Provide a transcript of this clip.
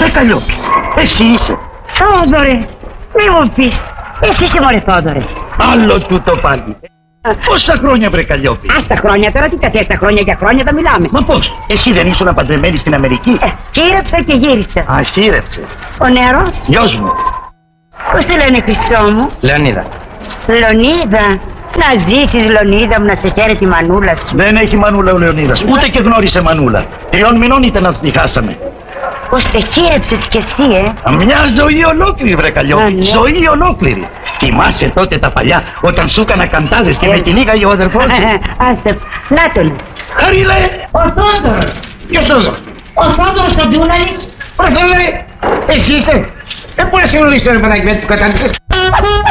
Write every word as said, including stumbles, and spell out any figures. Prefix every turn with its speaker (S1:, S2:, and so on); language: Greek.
S1: Καλλιόπη, εσύ είσαι.
S2: Θόδωρε, μη μου πεις. Εσύ είσαι μωρέ Θόδωρε.
S1: Άλλο τούτο πάλι. Πόσα χρόνια βρε Καλλιόπη?
S2: Ας τα χρόνια τώρα, τι τα θες τα χρόνια, για χρόνια τα μιλάμε.
S1: Μα πώς, εσύ δεν ήσουν παντρεμένη στην Αμερική?
S2: Ε, χείρεψα και γύρισα.
S1: Α, χείρεψε.
S2: Ο νεαρός.
S1: Γιος μου.
S2: Πώς σε λένε Χρυσό μου?
S3: Λεωνίδα.
S2: Λονίδα. Να ζήσεις Λονίδα μου, να σε χαίρε τη μανούλα σου.
S1: Δεν έχει μανούλα ο Λεωνίδας, ούτε και γνώρισε μανούλα. Τριών μηνών ήταν να τη χάσαμε.
S2: Πώς σε χείρεψες κι εσύ, ε.
S1: Μια ζωή ολόκληρη βρε Καλλιόπη,
S2: Α, ναι.
S1: ζωή ολόκληρη. Θυμάσαι τότε τα παλιά, όταν σου έκανα καντάδες και
S2: Ε.
S1: με κυνήγαγε ο αδερφός σου?
S2: Άστε, να τον.
S1: Χαρίλε!
S2: Ο Θόδωρος.
S1: Ποιος εδώ?
S2: Ο Θόδωρος ο Ντούναλη.
S3: Προφανώς, εσύ είσαι. Δεν μπορείς να συμβουλήσεις το ρε παιδάκι με του κατάληξες.